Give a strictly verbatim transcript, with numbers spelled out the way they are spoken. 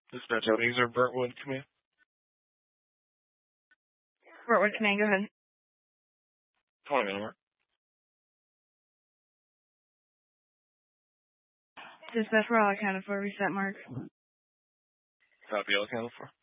Dispatch user Brentwood Command. Brentwood Command, go ahead. twenty minute mark. Dispatch, we're all accounted for. Reset mark. Copy, all accounted for.